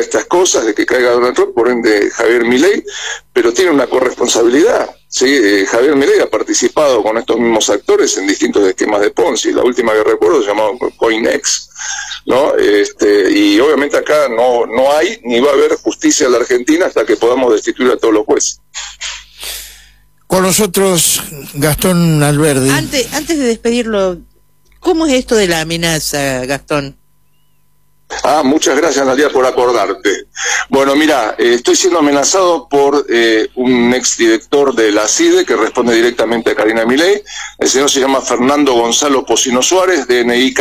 estas cosas, de que caiga Donald Trump, por ende Javier Milei, pero tiene una corresponsabilidad. ¿Sí? Javier Milei ha participado con estos mismos actores en distintos esquemas de Ponzi. La última que recuerdo se llamaba CoinEx, ¿no? Y obviamente acá no hay ni va a haber justicia en la Argentina hasta que podamos destituir a todos los jueces. Con nosotros, Gastón Alberdi. Antes de despedirlo, ¿cómo es esto de la amenaza, Gastón? Muchas gracias, Nadia, por acordarte. Bueno, mira, estoy siendo amenazado por un exdirector de la CIDE que responde directamente a Karina Milei. El señor se llama Fernando Gonzalo Pocino Suárez, DNI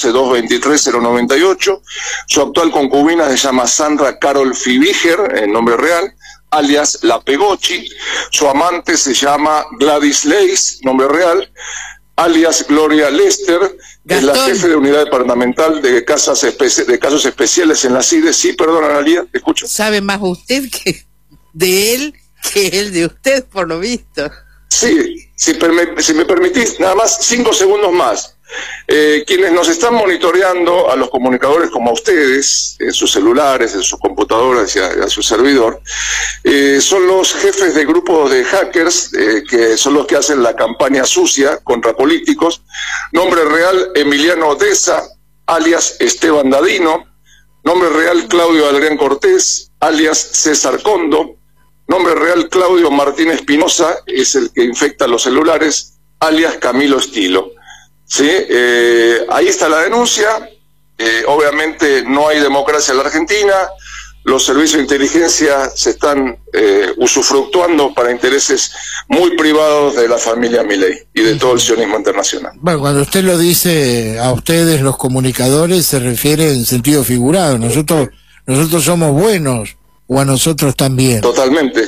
14-223-098. Su actual concubina se llama Sandra Carol Fibiger, en nombre real, alias La Pegocci. Su amante se llama Gladys Leis, nombre real, alias Gloria Lester. Es la jefe de unidad departamental de casos especiales en la CIDE. Sí, perdón, Analía, ¿te escucho? ¿Sabe más usted de él que él de usted, por lo visto? Sí, si me permitís, nada más 5 segundos más. Quienes nos están monitoreando, a los comunicadores como a ustedes, en sus celulares, en sus computadoras y a su servidor, son los jefes de grupos de hackers, que son los que hacen la campaña sucia contra políticos. Nombre real, Emiliano Odessa, alias Esteban Dadino. Nombre real, Claudio Adrián Cortés, alias César Condo. Nombre real, Claudio Martín Espinosa, es el que infecta los celulares, alias Camilo Estilo. ¿Sí? Ahí está la denuncia. Obviamente no hay democracia en la Argentina. Los servicios de inteligencia se están usufructuando para intereses muy privados de la familia Milei y de todo el sionismo internacional. Bueno, cuando usted lo dice a ustedes, los comunicadores, se refiere en sentido figurado. Nosotros somos buenos, o a nosotros también. Totalmente.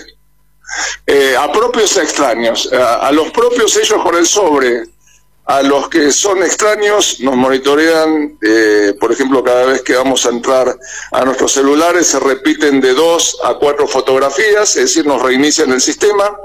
A propios y a extraños. A los propios ellos con el sobre. A los que son extraños nos monitorean, por ejemplo, cada vez que vamos a entrar a nuestros celulares se repiten de 2 a 4 fotografías, es decir, nos reinician el sistema,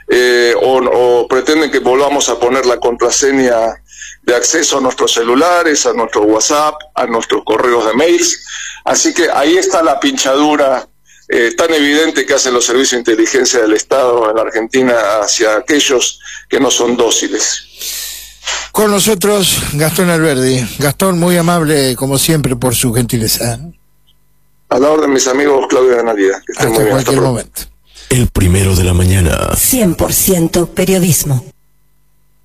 o pretenden que volvamos a poner la contraseña de acceso a nuestros celulares, a nuestro WhatsApp, a nuestros correos de mails. Así que ahí está la pinchadura tan evidente que hacen los servicios de inteligencia del Estado en la Argentina hacia aquellos que no son dóciles. Con nosotros, Gastón Alberdi. Gastón, muy amable, como siempre, por su gentileza. A la orden, mis amigos, Claudio y Analia. Que estén muy bien. Hasta cualquier momento. El primero de la mañana. 100% periodismo.